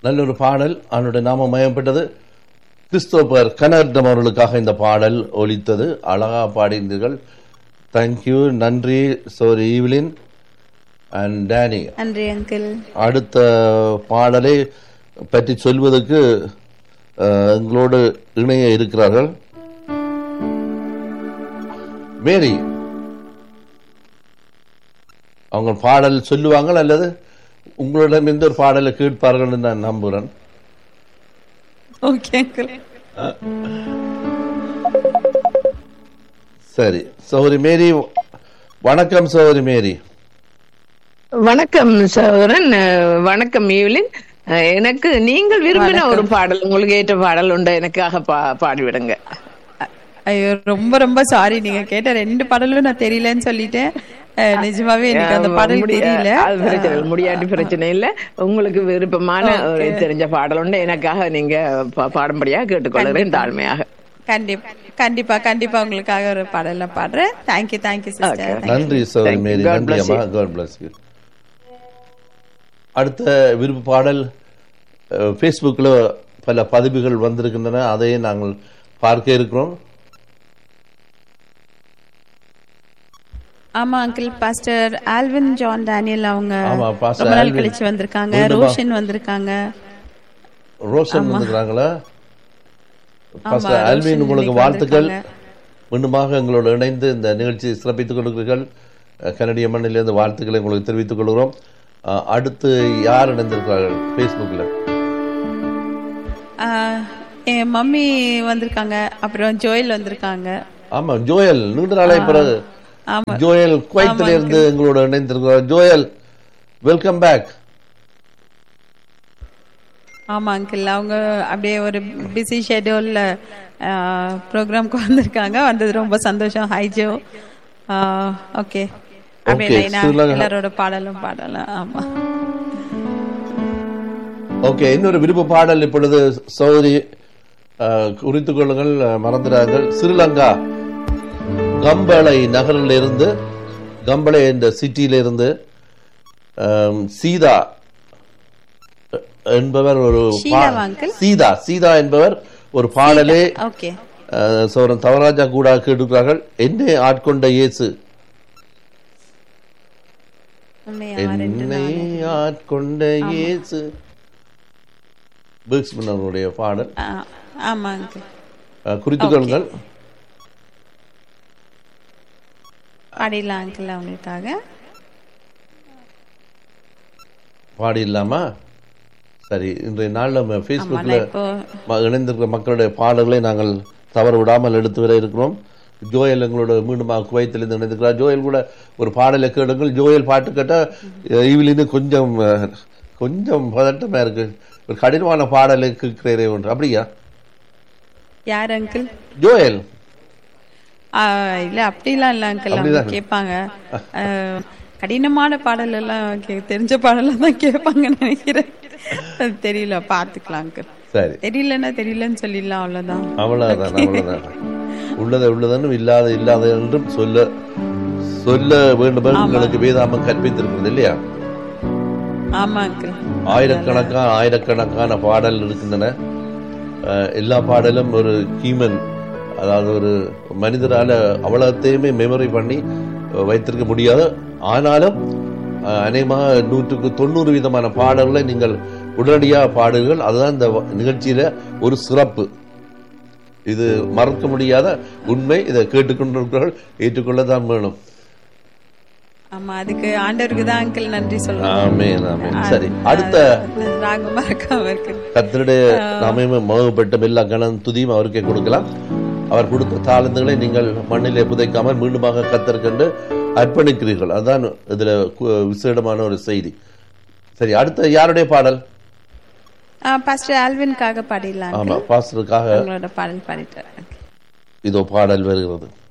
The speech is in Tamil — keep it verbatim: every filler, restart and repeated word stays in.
நல்ல ஒரு பாடல், அவனுடைய நாமம் மயப்பட்டது. கிறிஸ்தோபர் கனர்டம் அவர்களுக்காக இந்த பாடல் ஒலித்தது. அழகா பாடினீர்கள். தேங்க்யூ, நன்றி சோரி ஈவ்லின் அண்ட் டேனி. நன்றி அங்கிள். அடுத்த பாடலை பற்றி சொல்வதற்கு எங்களோடு இணைய இருக்கிறார்கள் மேரி. அவங்க பாடல் சொல்லுவாங்க அல்லது உங்களிடம் எந்த ஒரு பாடலை கேட்பார்கள் நான் நம்புறேன். Okay uncle. சரி சௌரி மேரி. வணக்கம் சௌரி மேரி. வணக்கம் சகோதரன். வணக்கம் ஈவ்லின். எனக்கு நீங்கள் விரும்பின ஒரு பாடல், உங்களுக்கு ஏற்ற பாடல் உண்டு, எனக்காக பாடிவிடுங்க. ஐயோ ரொம்ப ரொம்ப சாரி, நீங்க கேட்ட ரெண்டு பாடலும் நான் தெரியலன்னு சொல்லிட்டேன். நிஜமாவே எனக்கு அந்த பாடல் தெரியல. அது பிரச்சனை இல்லை, முடியாட்டி பிரச்சனை இல்லை. உங்களுக்கு விருப்பமான தெரிஞ்ச பாடல் உண்டு, எனக்காக நீங்க பாடும்படியா கேட்டுக்கொள்கிறேன் தாழ்மையாக. கண்டிப்பா கண்டிப்பா கண்டிப்பா உங்களுக்காக ஒரு பாடல பாடுறேன். Thank you thank you sister. நன்றி சௌரி மேரி. நன்றி அம்மா. God bless you. அடுத்த விருப்ப பாடல் ஃபேஸ்புக்கில் பல பதிவுகள் வந்திருக்கின்றன, அதையே நாங்கள் பார்க்க இருக்கிறோம். ஆமா uncle, pastor Alvin John Daniel அவங்க ரொம்ப நாள் கழிச்சு வந்திருக்காங்க. ரோஷன் வந்திருக்காங்க. ரோஷன் வந்திருக்காங்களா? பாஸ்டர் ஆல்வின், உங்களுக்கு வாழ்த்துக்கள். மீண்டுமாக எங்களோடு இணைந்து இந்த நிகழ்ச்சியை சிறப்பித்துக் கொள்கிறீர்கள். கனடிய மண்ணிலிருந்து வாழ்த்துக்களை உங்களுக்கு தெரிவித்துக் கொள்கிறோம். அடுத்து யார் இணைந்திருக்கிறார்கள் ஃபேஸ்புக்கில்? என் மம்மி வந்திருக்காங்க, அப்புறம் ஜோயல் வந்திருக்காங்க. ஆமா ஜோயல், நீண்ட நாளை பிறகு ஜோயல் குவைத்தில இருந்து எங்களோட இணைந்திருக்கிறார். Joel, welcome back. ஆமா அங்கிள், அவங்க அப்படியே ஒரு பிஸி ஷெட்யூல்ல ப்ரோக்ராம்க்கு வந்திருக்காங்க. வந்தது ரொம்ப சந்தோஷம். High Joe. ஓகே, எல்லாரோட பாடலும் பாடலாம். ஆமா ஓகே. இன்னொரு விருப்ப பாடல் இப்பொழுது சௌரி குறித்துக் கொள்ளுங்கள், மறந்துடார்கள். ஸ்ரீலங்கா கம்பளை நகரில் இருந்து, கம்பளை என்ற சிட்டியில இருந்து சீதா என்பவர் ஒரு சீதா சீதா என்பவர் ஒரு பாடலே சௌரன் தவராஜா கூட கேட்டுக்கிறார்கள். என்னை ஆட்கொண்ட இயேசு, என்னை ஆட்கொண்ட இயேசு அவருடைய பாடல். குறித்துக் கொள்ளுங்கள். பாடிடலாம் அங்கிள், அவங்களுக்காக பாடிடலாமா? சரி, இன்றைய நாள் நம்ம ஃபேஸ்புக்கில் இணைந்திருக்கிற மக்களுடைய பாடல்களை நாங்கள் தவற விடாமல் எடுத்து வர இருக்கிறோம். ஜோயல் எங்களோட மீண்டும் குவைத்திலிருந்து இணைந்திருக்கிறார். ஜோயல் கூட ஒரு பாடலை கேளுங்கள். ஜோயல் பாட்டு கேட்டால் இவிலிருந்து கொஞ்சம் கொஞ்சம் பதட்டமா இருக்கு. ஒரு கடினமான பாடலை கேட்கிறே ஒன்று. அப்படியா? யார் அங்கிள்? ஜோயல். இல்ல அப்படிலாம் இல்ல அங்கிள், அவங்க கேட்பாங்க. கடினமான பாடல் எல்லாம் தெரிஞ்ச பாடலாம் தான் கேட்பாங்கன்னு நினைக்கிறேன். தெரியல, பாத்துக்கலாம் அங்கிள். சரி, தெரியலன்னா தெரியலன்னு சொல்லிடலாம், அவ்வளவுதான். அவ்வளவுதான் அவ்வளவுதான். உள்ளதை உள்ளதனும் இல்லாத இல்லாத என்றும் சொல்ல சொல்ல வேண்டும் உங்களுக்கு வேதாமம் கற்பித்திருக்கிறது இல்லையா? ஆமா அங்கிள். ஆயிரக்கணக்கான ஆயிரக்கணக்கான பாடல் இருக்கின்றன. எல்லா பாடலும் ஒரு ஹியூமன், அதாவது ஒரு மனிதரால அவ்வளத்தையுமே மெமரி பண்ணி வைத்திருக்க முடியாது. ஆனாலும் அநேகமாக நூற்றுக்கு தொண்ணூறு விதமான பாடல்களை நீங்கள் உடனடியாக பாடுங்கள். அதுதான் இந்த நிகழ்ச்சியில ஒரு சிறப்பு. இது மறக்க முடியாத உண்மை. இதை கேட்டுக்கொண்டிருக்கிறவர்கள் ஏற்றுக்கொள்ளதான் வேணும். ஆமா, அதுக்கு ஆண்டவருக்கு தான் அங்கிள் நன்றி சொல்றேன். ஆமென் ஆமென். சரி, அடுத்த ராக மறக்காம இருக்கு. கர்த்தருடைய நாமமே மகிமைப்பட்ட எல்லா கணம் துதியும் அவருக்கே கொடுக்கலாம். அவர் கொடுத்த தாளந்துகளை நீங்கள் மண்ணிலே புதைக்காமல் மீண்டுமாக கர்த்தருக்கென்று அர்ப்பணிக்கிறீர்கள். அதுதான் இதுல விசேடமான ஒரு செய்தி. சரி, அடுத்த யாருடைய பாடல்? பாஸ்டர் ஆல்வின்காக பாடிடலாம். ஆமா, பாஸ்டருக்காக உங்களோட பாடல் பாடிட்டார். இதோ பாடல் வருகிறது.